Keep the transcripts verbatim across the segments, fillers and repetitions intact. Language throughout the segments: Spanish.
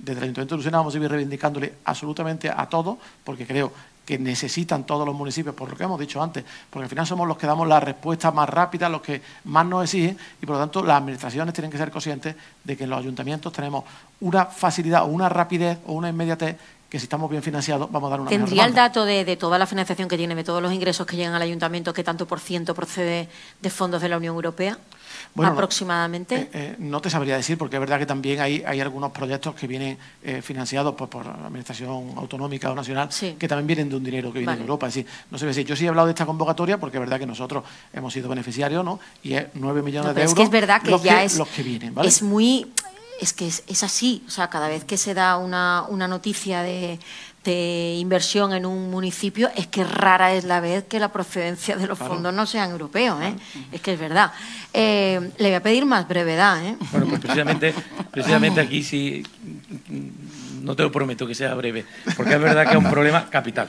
desde el Ayuntamiento de Lucena vamos a ir reivindicándole absolutamente a todos, porque creo que necesitan todos los municipios, por lo que hemos dicho antes, porque al final somos los que damos la respuesta más rápida, los que más nos exigen, y por lo tanto las administraciones tienen que ser conscientes de que en los ayuntamientos tenemos una facilidad o una rapidez o una inmediatez que si estamos bien financiados vamos a dar una mejor ¿Tendría el demanda. dato de, de toda la financiación que tiene, de todos los ingresos que llegan al ayuntamiento, qué tanto por ciento procede de fondos de la Unión Europea? Bueno, aproximadamente. Eh, eh, no te sabría decir, porque es verdad que también hay, hay algunos proyectos que vienen eh, financiados por, por la Administración Autonómica o Nacional, Sí. que también vienen de un dinero que viene Vale. de Europa. Es decir, no sé decir, yo sí he hablado de esta convocatoria porque es verdad que nosotros hemos sido beneficiarios, ¿no? Y es nueve millones No, de pero euros es que es verdad que los, ya que, es, los que vienen, ¿vale? es muy... Es que es, es así, o sea, cada vez que se da una, una noticia de, de inversión en un municipio, es que rara es la vez que la procedencia de los Claro. fondos no sean europeos, ¿eh? Es que es verdad. Eh, le voy a pedir más brevedad, ¿eh? Bueno, pues precisamente, precisamente aquí sí, no te lo prometo que sea breve, porque es verdad que es un problema capital.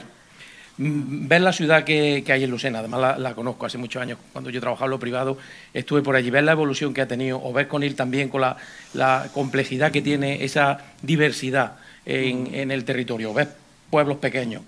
Ver la ciudad que, que hay en Lucena, además la, la conozco hace muchos años, cuando yo trabajaba en lo privado, estuve por allí, ver la evolución que ha tenido, o ver con él también con la, la complejidad que tiene esa diversidad en, en el territorio, ver pueblos pequeños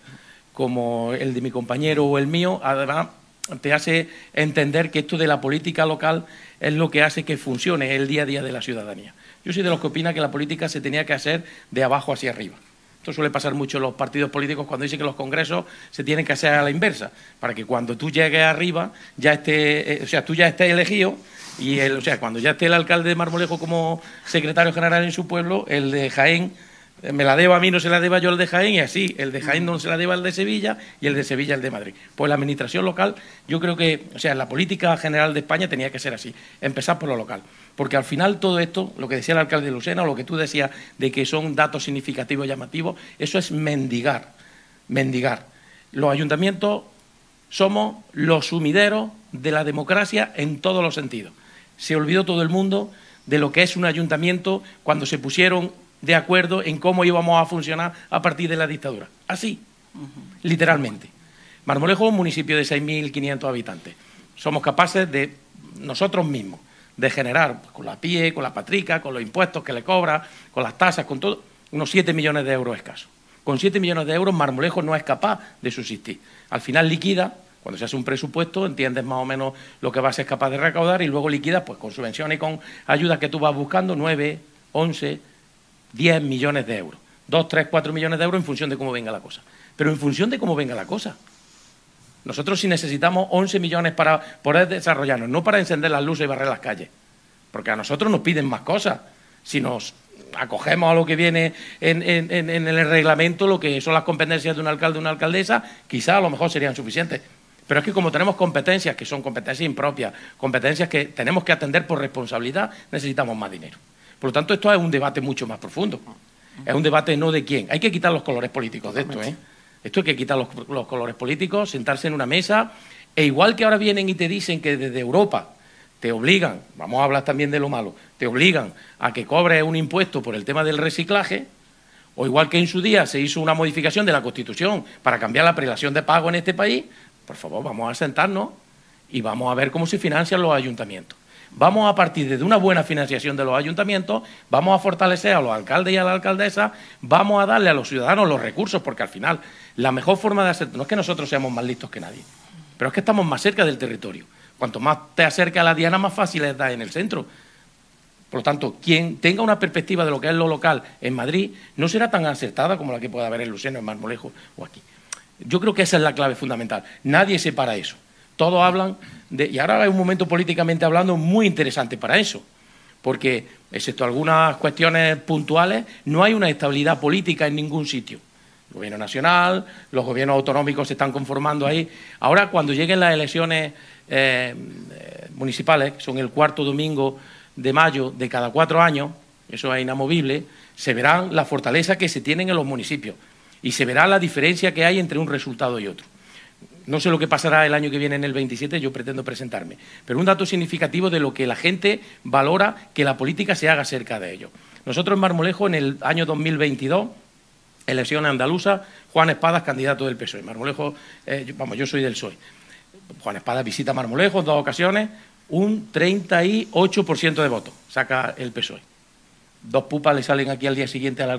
como el de mi compañero o el mío, además te hace entender que esto de la política local es lo que hace que funcione el día a día de la ciudadanía. Yo soy de los que opina que la política se tenía que hacer de abajo hacia arriba. Esto suele pasar mucho en los partidos políticos cuando dicen que los congresos se tienen que hacer a la inversa, para que cuando tú llegues arriba, ya esté, eh, o sea, tú ya estés elegido, y el, o sea, cuando ya esté el alcalde de Marmolejo como secretario general en su pueblo, el de Jaén eh, me la deba a mí, no se la deba yo al de Jaén, y así, el de Jaén no se la deba al de Sevilla, y el de Sevilla el de Madrid. Pues la administración local, yo creo que, o sea, la política general de España tenía que ser así, empezar por lo local. Porque al final todo esto, lo que decía el alcalde de Lucena, o lo que tú decías de que son datos significativos, llamativos, eso es mendigar, mendigar. Los ayuntamientos somos los sumideros de la democracia en todos los sentidos. Se olvidó todo el mundo de lo que es un ayuntamiento cuando se pusieron de acuerdo en cómo íbamos a funcionar a partir de la dictadura. Así, literalmente. Marmolejo es un municipio de seis mil quinientos habitantes. Somos capaces de, nosotros mismos, de generar, con la P I E, con la Patrica, con los impuestos que le cobra, con las tasas, con todo, unos siete millones de euros escasos. Con siete millones de euros Marmolejo no es capaz de subsistir. Al final liquida, cuando se hace un presupuesto, entiendes más o menos lo que vas a ser capaz de recaudar y luego liquidas pues, con subvenciones y con ayudas que tú vas buscando, nueve, once, diez millones de euros. dos, tres, cuatro millones de euros en función de cómo venga la cosa. Pero en función de cómo venga la cosa. Nosotros sí necesitamos once millones para poder desarrollarnos, no para encender las luces y barrer las calles, porque a nosotros nos piden más cosas. Si nos acogemos a lo que viene en, en, en el reglamento, lo que son las competencias de un alcalde o una alcaldesa, quizá a lo mejor serían suficientes. Pero es que como tenemos competencias que son competencias impropias, competencias que tenemos que atender por responsabilidad, necesitamos más dinero. Por lo tanto, esto es un debate mucho más profundo. Es un debate no de quién. Hay que quitar los colores políticos de esto, ¿eh? Esto hay que quitar los, los colores políticos, sentarse en una mesa, e igual que ahora vienen y te dicen que desde Europa te obligan, vamos a hablar también de lo malo, te obligan a que cobres un impuesto por el tema del reciclaje, o igual que en su día se hizo una modificación de la Constitución para cambiar la prelación de pago en este país, por favor, vamos a sentarnos y vamos a ver cómo se financian los ayuntamientos. Vamos a partir de una buena financiación de los ayuntamientos, vamos a fortalecer a los alcaldes y a la alcaldesa, vamos a darle a los ciudadanos los recursos, porque al final la mejor forma de hacer, no es que nosotros seamos más listos que nadie, pero es que estamos más cerca del territorio. Cuanto más te acercas a la diana, más fácil es dar en el centro. Por lo tanto, quien tenga una perspectiva de lo que es lo local en Madrid no será tan acertada como la que pueda haber en Lucena, en Marmolejo o aquí. Yo creo que esa es la clave fundamental. Nadie separa eso. Todos hablan de... Y ahora hay un momento políticamente hablando muy interesante para eso, porque, excepto algunas cuestiones puntuales, no hay una estabilidad política en ningún sitio. El gobierno nacional, los gobiernos autonómicos se están conformando ahí. Ahora, cuando lleguen las elecciones eh, municipales, que son el cuarto domingo de mayo de cada cuatro años, eso es inamovible, se verán la fortaleza que se tienen en los municipios y se verá la diferencia que hay entre un resultado y otro. No sé lo que pasará el año que viene en el veintisiete, yo pretendo presentarme, pero un dato significativo de lo que la gente valora que la política se haga cerca de ellos. Nosotros en Marmolejo, en el año dos mil veintidós, elección andaluza, Juan Espadas, candidato del P S O E. Marmolejo, eh, yo, vamos, yo soy del P S O E. Juan Espadas visita Marmolejo en dos ocasiones, un treinta y ocho por ciento de votos saca el P S O E. Dos pupas le salen aquí al día siguiente a la